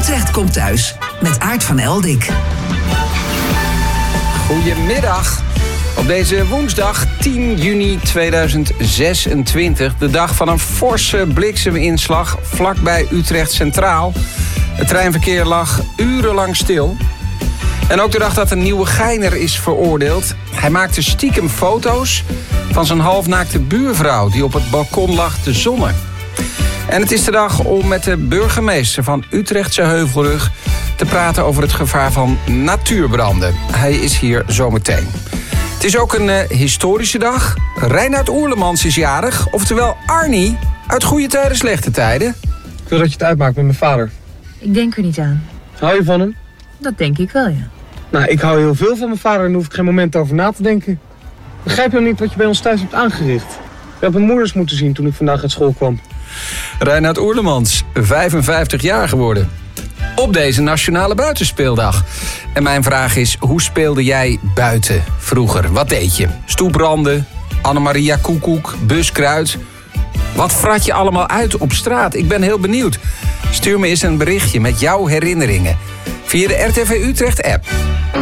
Utrecht komt thuis met Aart van Eldik. Goedemiddag. Op deze woensdag 10 juni 2026, de dag van een forse blikseminslag vlakbij Utrecht Centraal. Het treinverkeer lag urenlang stil. En ook de dag dat een Nieuwegeiner is veroordeeld. Hij maakte stiekem foto's van zijn halfnaakte buurvrouw die op het balkon lag te zonnen. En het is de dag om met de burgemeester van Utrechtse Heuvelrug te praten over het gevaar van natuurbranden. Hij is hier zometeen. Het is ook een historische dag. Reinoud Oerlemans is jarig, oftewel Arnie uit Goede Tijden, Slechte Tijden. Ik wil dat je het uitmaakt met mijn vader. Ik denk er niet aan. Hou je van hem? Dat denk ik wel, ja. Nou, ik hou heel veel van mijn vader en daar hoef ik geen moment over na te denken. Begrijp je nog niet wat je bij ons thuis hebt aangericht? We hebben moeders moeten zien toen ik vandaag uit school kwam. Reinoud Oerlemans, 55 jaar geworden. Op deze Nationale Buitenspeeldag. En mijn vraag is, hoe speelde jij buiten vroeger? Wat deed je? Stoepranden, Annemaria Koekoek, buskruid. Wat vrat je allemaal uit op straat? Ik ben heel benieuwd. Stuur me eens een berichtje met jouw herinneringen via de RTV Utrecht app.